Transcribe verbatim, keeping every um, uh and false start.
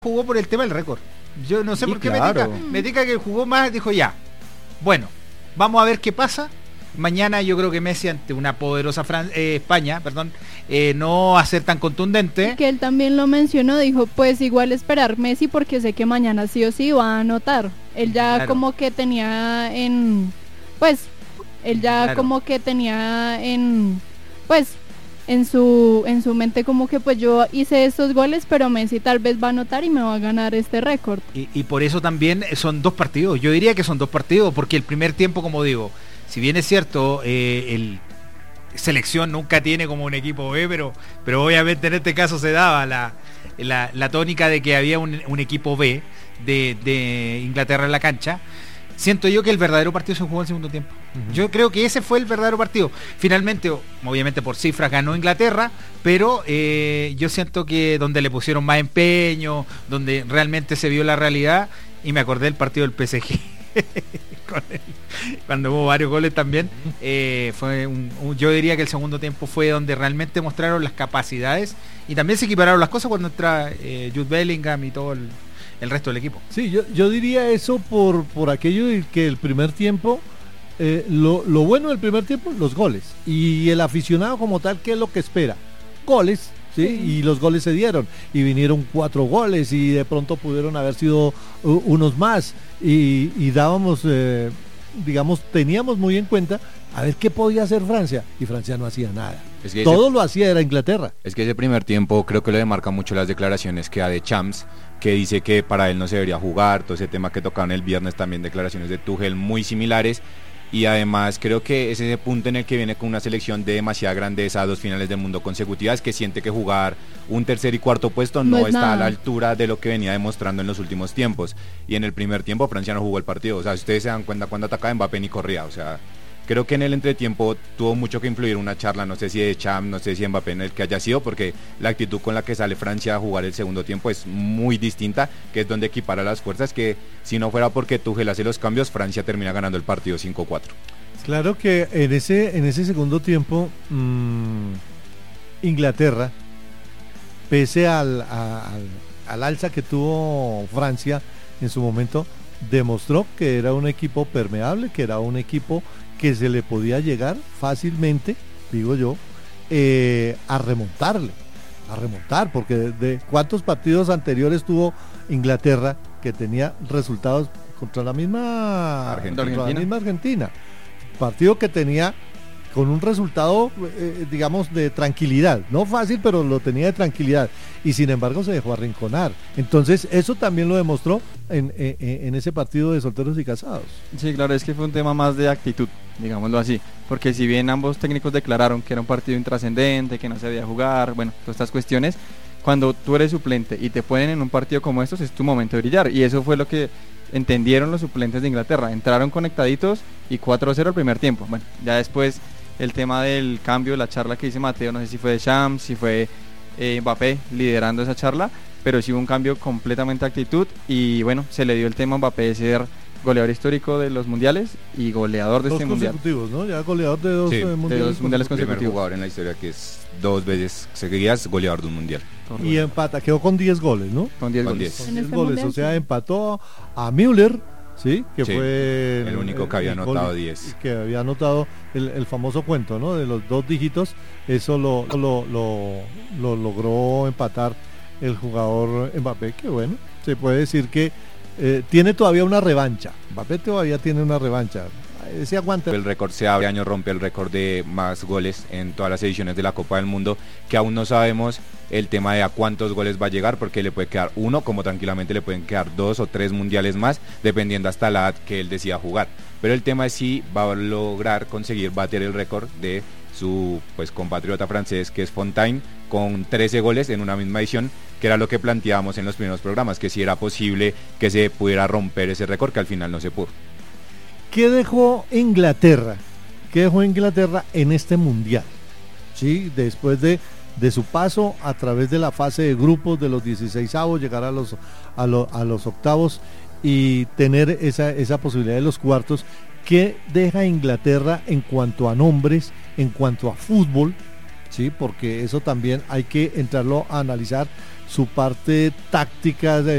jugó por el tema del récord. Yo no sé Sí, por qué claro. me tica, me tica que jugó más, dijo ya. Bueno, vamos a ver qué pasa. Mañana yo creo que Messi ante una poderosa Fran eh, España, perdón, eh, no va a ser tan contundente. Y que él también lo mencionó, dijo, pues igual esperar Messi porque sé que mañana sí o sí va a anotar. Él ya Claro. como que tenía en, pues, él ya Claro. como que tenía en, pues, en su en su mente como que pues yo hice estos goles, pero Messi tal vez va a anotar y me va a ganar este récord. Y, y por eso también son dos partidos. Yo diría que son dos partidos, porque el primer tiempo, como digo, si bien es cierto, eh, el selección nunca tiene como un equipo B, pero, pero obviamente en este caso se daba la, la, la tónica de que había un, un equipo B de, de Inglaterra en la cancha. Siento yo que el verdadero partido se jugó en el segundo tiempo. Uh-huh. Yo creo que ese fue el verdadero partido. Finalmente, obviamente por cifras ganó Inglaterra, pero eh, yo siento que donde le pusieron más empeño, donde realmente se vio la realidad, y me acordé del partido del P S G. Con el, cuando hubo varios goles también, eh, fue un, un, yo diría que el segundo tiempo fue donde realmente mostraron las capacidades y también se equipararon las cosas cuando entra eh, Jude Bellingham y todo el, el resto del equipo. Sí, yo, yo diría eso por, por aquello de que el primer tiempo, eh, lo, lo bueno del primer tiempo, los goles, y el aficionado como tal, ¿qué es lo que espera? Goles. ¿sí? Sí. Y los goles se dieron y vinieron cuatro goles y de pronto pudieron haber sido uh, unos más y, y dábamos, eh, digamos, teníamos muy en cuenta a ver qué podía hacer Francia y Francia no hacía nada. Es que todo ese, lo hacía era Inglaterra. Es que ese primer tiempo creo que lo demarca mucho las declaraciones que da de Champs, que dice que para él no se debería jugar, todo ese tema que tocaron el viernes, también declaraciones de Tuchel muy similares. Y además creo que es ese punto en el que viene con una selección de demasiada grandeza, dos finales del mundo consecutivas, que siente que jugar un tercer y cuarto puesto no, no está nada a la altura de lo que venía demostrando en los últimos tiempos. Y en el primer tiempo Francia no jugó el partido, o sea, si ustedes se dan cuenta cuando atacaba Mbappé ni corría, o sea, creo que en el entretiempo tuvo mucho que influir una charla, no sé si de Champs, no sé si Mbappé en el que haya sido, porque la actitud con la que sale Francia a jugar el segundo tiempo es muy distinta, que es donde equipara las fuerzas, que si no fuera porque Tuchel hace los cambios, Francia termina ganando el partido cinco cuatro. Claro que en ese, en ese segundo tiempo, mmm, Inglaterra, pese al, a, al, al alza que tuvo Francia en su momento, demostró que era un equipo permeable, que era un equipo que se le podía llegar fácilmente, digo yo, eh, a remontarle, a remontar, porque de, de cuántos partidos anteriores tuvo Inglaterra que tenía resultados contra la misma Argentina, contra la misma Argentina, partido que tenía con un resultado, eh, digamos, de tranquilidad, no fácil, pero lo tenía de tranquilidad, y sin embargo se dejó arrinconar. Entonces eso también lo demostró en, en, en ese partido de solteros y casados. Sí, claro, es que fue un tema más de actitud, digámoslo así, porque si bien ambos técnicos declararon que era un partido intrascendente, que no se debía jugar, bueno, todas estas cuestiones, cuando tú eres suplente y te ponen en un partido como estos, es tu momento de brillar, y eso fue lo que entendieron los suplentes de Inglaterra, entraron conectaditos y cuatro cero el primer tiempo. Bueno, ya después el tema del cambio, la charla que dice Mateo, no sé si fue de Champs, si fue eh, Mbappé liderando esa charla, pero sí hubo un cambio completamente de actitud y bueno, se le dio el tema a Mbappé de ser goleador histórico de los mundiales y goleador de dos este mundial. Dos consecutivos, ¿no? Ya goleador de dos, sí, eh, mundiales, de dos mundiales consecutivos. Primer jugador en la historia que es dos veces seguidas goleador de un mundial. Correcto. Y empata, quedó con diez goles, ¿no? Con diez con goles. diez. Con diez goles, o sea, empató a Müller, ¿sí? Que sí, fue el único que había anotado diez. Que había anotado el, el famoso cuento, ¿no? De los dos dígitos, eso lo, lo, lo, lo logró empatar el jugador Mbappé, que bueno, se puede decir que eh, tiene todavía una revancha. Mbappé todavía tiene una revancha. Ese aguanta. El récord se abre, año rompe el récord de más goles en todas las ediciones de la Copa del Mundo, que aún no sabemos el tema de a cuántos goles va a llegar, porque le puede quedar uno, como tranquilamente le pueden quedar dos o tres mundiales más, dependiendo hasta la edad que él decida jugar. Pero el tema es si va a lograr conseguir bater el récord de su pues compatriota francés, que es Fontaine, con trece goles en una misma edición, que era lo que planteábamos en los primeros programas, que si era posible que se pudiera romper ese récord, que al final no se pudo. ¿Qué dejó Inglaterra? ¿Qué dejó Inglaterra en este mundial? Sí, después de, de su paso a través de la fase de grupos de los dieciseisavos, llegar a los, a, lo, a los octavos y tener esa, esa posibilidad de los cuartos. ¿Qué deja Inglaterra en cuanto a nombres, en cuanto a fútbol? Sí, porque eso también hay que entrarlo a analizar su parte táctica,